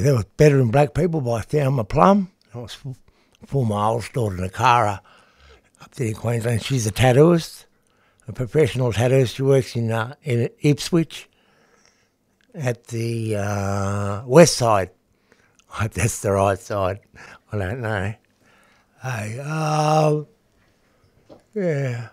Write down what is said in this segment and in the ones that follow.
there was Better Than Black People by Thelma Plum. That was for my oldest daughter, Nakara, up there in Queensland. She's a tattooist, a professional tattooist. She works in Ipswich at the west side. I hope that's the right side. I don't know. Hey, yeah.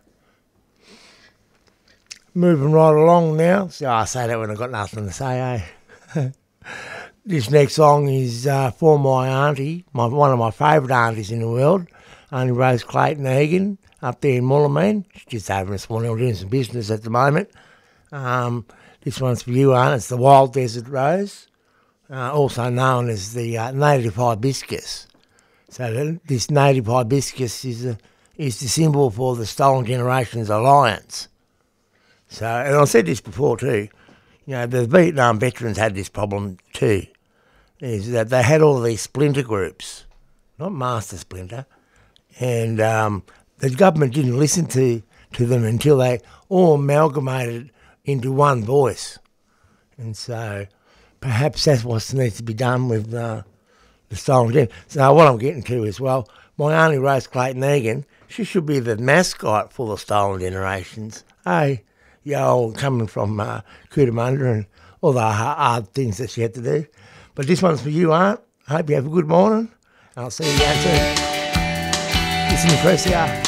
Moving right along now. So I say that when I've got nothing to say, eh? This next song is for my auntie, one of my favourite aunties in the world, Auntie Rose Clayton Egan, up there in Mullameen. She's just over in Swan Hill doing some business at the moment. This one's for you, Aunt. It's the Wild Desert Rose, also known as the native hibiscus. So this native hibiscus is the symbol for the Stolen Generations Alliance. So, and I've said this before too, you know, the Vietnam veterans had this problem too, is that they had all these splinter groups, not master splinter, and the government didn't listen to them until they all amalgamated into one voice. And so perhaps that's what needs to be done with the Stolen Gen. So what I'm getting to as well, my Auntie Rose Clayton Egan, she should be the mascot for the Stolen Generations. Hey, coming from Cootamundra and all the hard things that she had to do. But this one's for you, Aunt. I hope you have a good morning. I'll see you again soon. Listen to Press